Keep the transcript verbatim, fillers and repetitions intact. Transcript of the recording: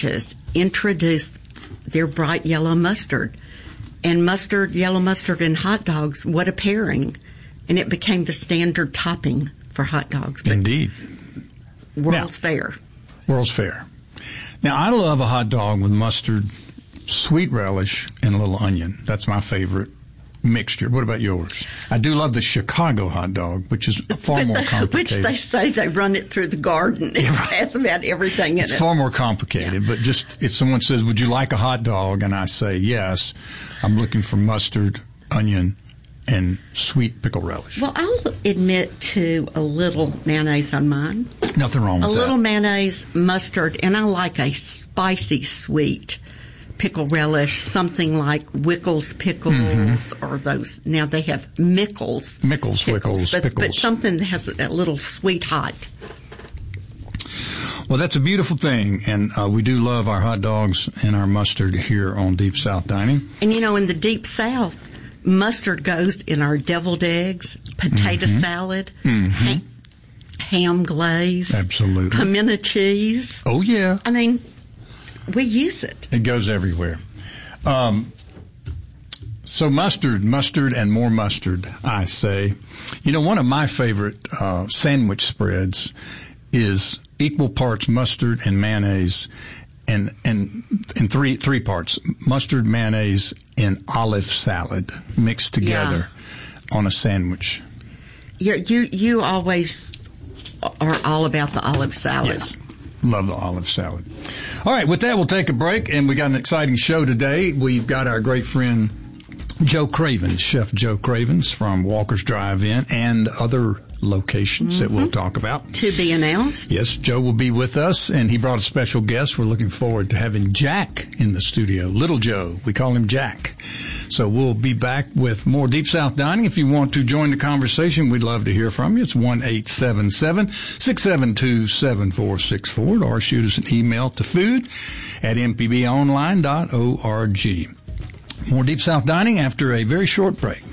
French's introduced their bright yellow mustard. And mustard, yellow mustard and hot dogs, what a pairing. And it became the standard topping for hot dogs. But Indeed. World's now, Fair. World's Fair. Now, I love a hot dog with mustard, sweet relish, and a little onion. That's my favorite mixture. What about yours? I do love the Chicago hot dog, which is far more complicated. Which they say they run it through the garden. It has about everything in it's it. It's far more complicated, yeah. But just if someone says, would you like a hot dog? And I say yes, I'm looking for mustard, onion, and sweet pickle relish. Well, I'll admit to a little mayonnaise on mine. Nothing wrong with a that. A little mayonnaise, mustard, and I like a spicy sweet pickle relish, something like Wickles pickles, mm-hmm. or those, now they have Mickles. Mickles, pickles, Wickles, but, pickles. But something that has a little sweet hot. Well, that's a beautiful thing, and uh, we do love our hot dogs and our mustard here on Deep South Dining. And, you know, in the Deep South, mustard goes in our deviled eggs, potato mm-hmm. salad, mm-hmm. ha- ham glaze. Absolutely. Pimento cheese. Oh, yeah. I mean, we use it. It goes everywhere. Um, so mustard, mustard, and more mustard, I say. You know, one of my favorite uh, sandwich spreads is equal parts mustard and mayonnaise, and and in three three parts mustard, mayonnaise, and olive salad mixed together yeah. on a sandwich. You you you always are all about the olive salad. Yes. Love the olive salad. All right, with that, we'll take a break, and we got an exciting show today. We've got our great friend Joe Cravens, Chef Joe Cravens from Walker's Drive-In and other locations mm-hmm. that we'll talk about. To be announced. Yes, Joe will be with us, and he brought a special guest. We're looking forward to having Jack in the studio. Little Joe, we call him Jack. So we'll be back with more Deep South Dining. If you want to join the conversation, we'd love to hear from you. It's one eight seven seven, six seven two, seven four six four, or shoot us an email to food at m p b online dot org. More Deep South Dining after a very short break.